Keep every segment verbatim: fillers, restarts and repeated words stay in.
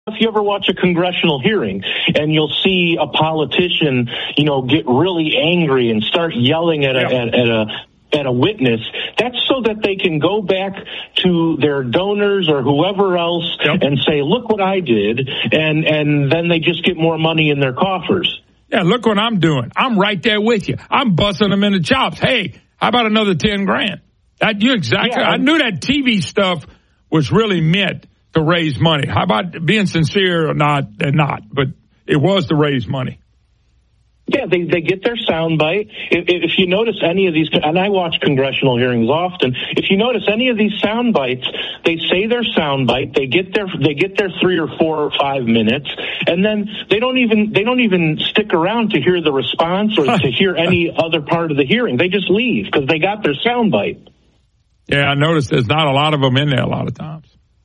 if you ever watch a congressional hearing and you'll see a politician, you know, get really angry and start yelling at a, yeah. at, at a at a witness, that's so that they can go back to their donors or whoever else yep. and say, look what I did, and, and then they just get more money in their coffers. Yeah, look what I'm doing. I'm right there with you. I'm busting them in the chops. Hey, how about another ten grand? That you exactly. Yeah, I knew that T V stuff was really meant to raise money. How about being sincere or not? They're not, but it was to raise money. Yeah, they, they get their soundbite. If, if you notice any of these, and I watch congressional hearings often, if you notice any of these sound bites, they say their soundbite, they get their they get their three or four or five minutes, and then they don't even they don't even stick around to hear the response or to hear any other part of the hearing. They just leave because they got their soundbite. Yeah, I noticed there's not a lot of them in there a lot of times.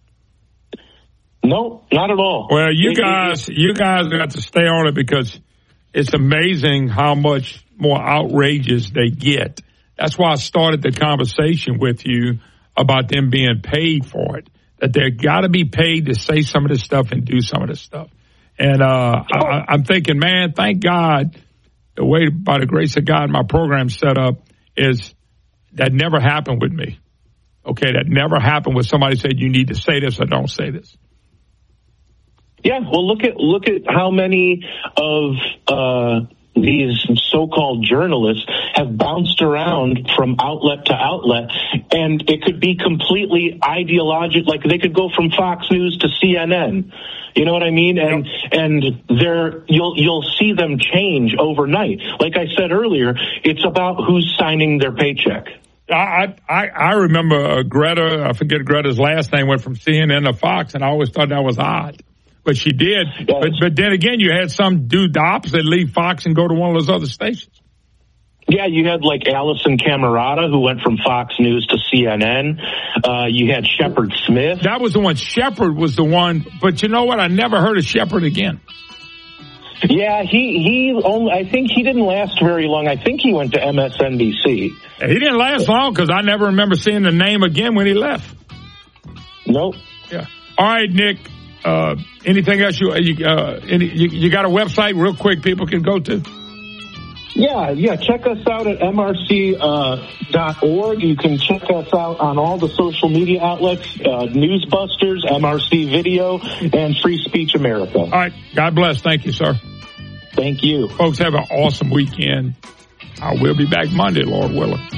No, not at all. Well, you they, guys, you guys got to stay on it because it's amazing how much more outrageous they get. That's why I started the conversation with you about them being paid for it, that they're got to be paid to say some of this stuff and do some of this stuff. And uh, I, I'm thinking, man, thank God the way, by the grace of God, my program set up is that never happened with me. Okay, that never happened with somebody said you need to say this or don't say this. Yeah, well, look at look at how many of uh, these so-called journalists have bounced around from outlet to outlet, and it could be completely ideological. Like they could go from Fox News to C N N. You know what I mean? And and they're you'll you'll see them change overnight. Like I said earlier, it's about who's signing their paycheck. I I I remember uh, Greta. I forget Greta's last name went from C N N to Fox, and I always thought that was odd. But she did. Yes. But, but then again, you had some do the opposite, leave Fox and go to one of those other stations. Yeah, you had like Allison Camerata, who went from Fox News to C N N. Uh, you had Shepard Smith. That was the one. Shepard was the one. But you know what? I never heard of Shepard again. Yeah, he, he only, I think he didn't last very long. I think he went to M S N B C. He didn't last long because I never remember seeing the name again when he left. Nope. Yeah. All right, Nick. Uh, anything else you, you, uh, any, you, you got a website real quick people can go to? Yeah, yeah. Check us out at M R C dot org. You can check us out on all the social media outlets, uh, Newsbusters, M R C Video, and Free Speech America. All right. God bless. Thank you, sir. Thank you. Folks, have an awesome weekend. I will be back Monday, Lord willing.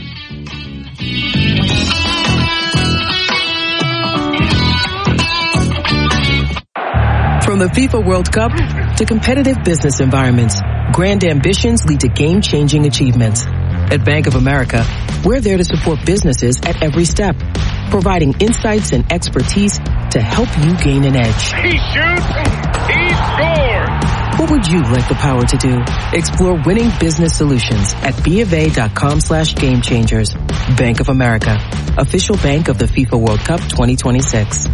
From the FIFA World Cup to competitive business environments, grand ambitions lead to game-changing achievements. At Bank of America, we're there to support businesses at every step, providing insights and expertise to help you gain an edge. He shoots, he scores! What would you like the power to do? Explore winning business solutions at BofA.com slash game changers. Bank of America, official bank of the FIFA World Cup twenty twenty-six.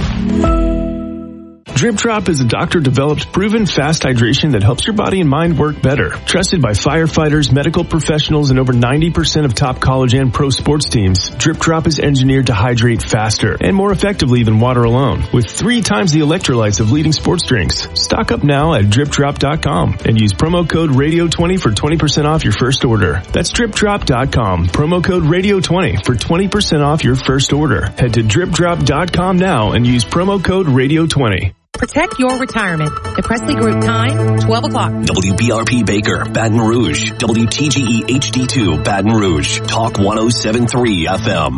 Drip Drop is a doctor-developed, proven fast hydration that helps your body and mind work better. Trusted by firefighters, medical professionals, and over ninety percent of top college and pro sports teams, Drip Drop is engineered to hydrate faster and more effectively than water alone, with three times the electrolytes of leading sports drinks. Stock up now at drip drop dot com and use promo code radio twenty for twenty percent off your first order. That's drip drop dot com, promo code radio twenty for twenty percent off your first order. Head to drip drop dot com now and use promo code radio twenty. Protect your retirement. The Presley Group time, twelve o'clock. W B R P Baker, Baton Rouge. W T G E H D two, Baton Rouge. Talk one oh seven point three F M.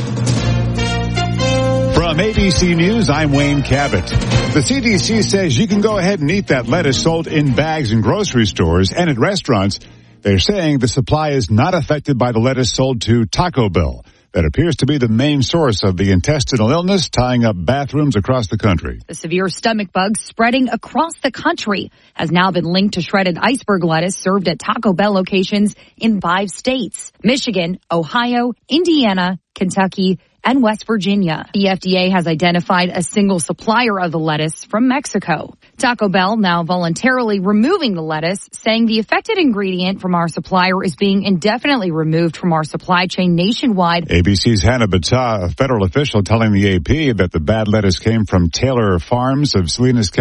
From A B C News, I'm Wayne Cabot. The C D C says you can go ahead and eat that lettuce sold in bags in grocery stores and at restaurants. They're saying the supply is not affected by the lettuce sold to Taco Bell. That appears to be the main source of the intestinal illness tying up bathrooms across the country. The severe stomach bug spreading across the country has now been linked to shredded iceberg lettuce served at Taco Bell locations in five states: Michigan, Ohio, Indiana, Kentucky, and West Virginia. The F D A has identified a single supplier of the lettuce from Mexico. Taco Bell now voluntarily removing the lettuce, saying the affected ingredient from our supplier is being indefinitely removed from our supply chain nationwide. A B C's Hannah Battah, a federal official, telling the A P that the bad lettuce came from Taylor Farms of Salinas County.